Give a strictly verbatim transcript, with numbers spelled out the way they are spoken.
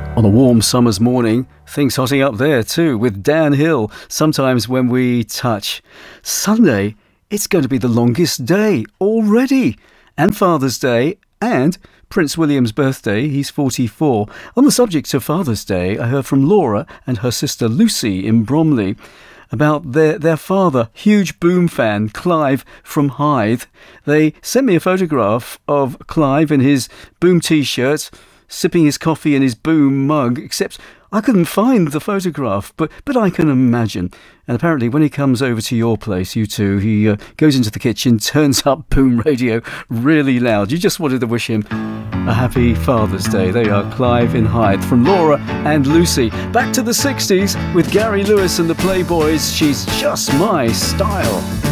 On a warm summer's morning, things hotting up there too, with Dan Hill, Sometimes When We Touch. Sunday, it's going to be the longest day already, and Father's Day, and Prince William's birthday. He's forty-four. On the subject of Father's Day, I heard from Laura and her sister Lucy in Bromley about their, their father, huge Boom fan, Clive from Hythe. They sent me a photograph of Clive in his Boom t-shirt, sipping his coffee in his Boom mug, except I couldn't find the photograph, but but I can imagine. And apparently when he comes over to your place, you two, he uh, goes into the kitchen, turns up Boom radio really loud. You just wanted to wish him a happy Father's Day. There you are, Clive in Hythe, from Laura and Lucy. Back to the sixties with Gary Lewis and the Playboys. She's Just My Style.